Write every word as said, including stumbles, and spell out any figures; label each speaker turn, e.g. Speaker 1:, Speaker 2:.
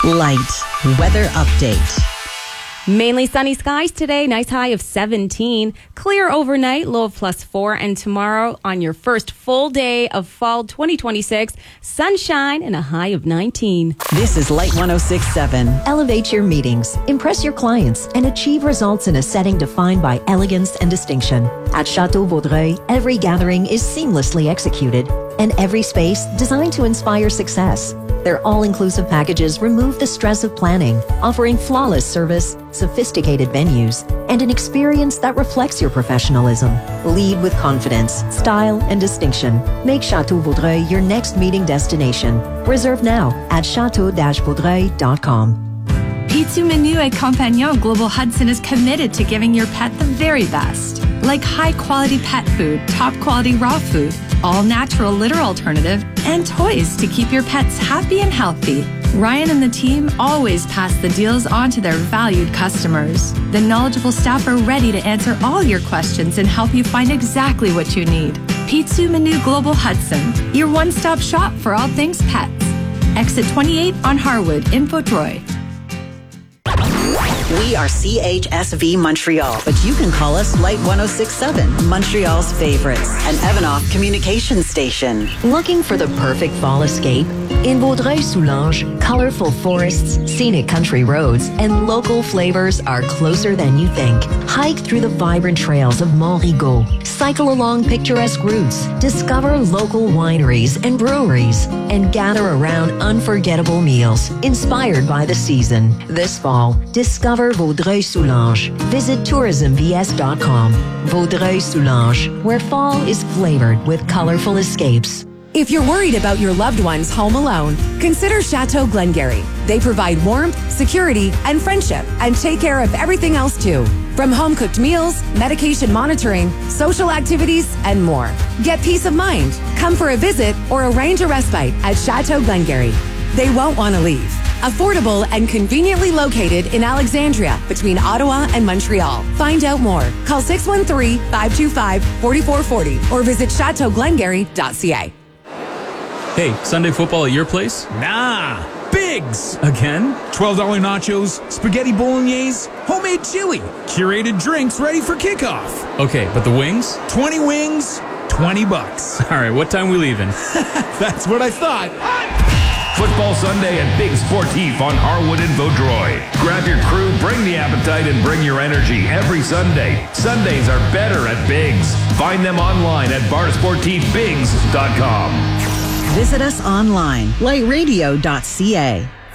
Speaker 1: Light weather update.
Speaker 2: Mainly sunny skies today, nice high of seventeen. Clear overnight, low of plus four. And tomorrow, on your first full day of fall twenty twenty-six, sunshine and a high of nineteen.
Speaker 1: This is Light one oh six point seven.
Speaker 3: Elevate your meetings, impress your clients, and achieve results in a setting defined by elegance and distinction. At Chateau Vaudreuil, every gathering is seamlessly executed, and every space designed to inspire success. Their all-inclusive packages remove the stress of planning, offering flawless service, sophisticated venues, and an experience that reflects your professionalism. Lead with confidence, style, and distinction. Make Chateau Vaudreuil your next meeting destination. Reserve now at chateau dash vaudreuil dot com.
Speaker 4: Pizza Menu et Compagnon Global Hudson is committed to giving your pet the very best. Like high-quality pet food, top-quality raw food, all-natural litter alternative, and toys to keep your pets happy and healthy. Ryan and the team always pass the deals on to their valued customers. The knowledgeable staff are ready to answer all your questions and help you find exactly what you need. Pizza Menu Global Hudson, your one-stop shop for all things pets. Exit twenty-eight on Harwood in Vaudreuil.
Speaker 1: We are C H S V Montreal, but you can call us Light one oh six point seven, Montreal's favorites, an Evanoff communication station.
Speaker 3: Looking for the perfect fall escape? In Vaudreuil-Soulanges, colorful forests, scenic country roads, and local flavors are closer than you think. Hike through the vibrant trails of Mont-Rigaud, cycle along picturesque routes, discover local wineries and breweries, and gather around unforgettable meals inspired by the season. This fall, discover Vaudreuil-Soulanges. Visit tourism v s dot com. Vaudreuil-Soulanges, where fall is flavored with colorful escapes.
Speaker 5: If you're worried about your loved ones home alone, consider Chateau Glengarry. They provide warmth, security, and friendship, and take care of everything else too. From home-cooked meals, medication monitoring, social activities, and more. Get peace of mind. Come for a visit or arrange a respite at Chateau Glengarry. They won't want to leave. Affordable and conveniently located in Alexandria between Ottawa and Montreal. Find out more. Call six one three, five two five, four four four zero or visit chateau glengarry dot c a.
Speaker 6: Hey, Sunday football at your place?
Speaker 7: Nah, Bigs.
Speaker 6: Again?
Speaker 7: twelve dollar nachos, spaghetti bolognese, homemade chili, curated drinks ready for kickoff.
Speaker 6: Okay, but the wings?
Speaker 7: twenty wings, twenty bucks.
Speaker 6: All right, what time we leaving?
Speaker 7: That's what I thought.
Speaker 8: Football Sunday at Big Sportif on Harwood and Vaudreuil. Grab your crew, bring the appetite, and bring your energy every Sunday. Sundays are better at Big's. Find them online at bar sportif bigs dot com.
Speaker 1: Visit us online, light radio dot c a.